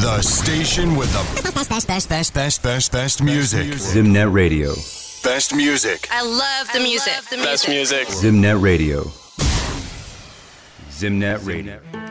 The station with the best music. Zimnet Radio. Best music. I love the music. Best music. Zimnet Radio. Zimnet Radio.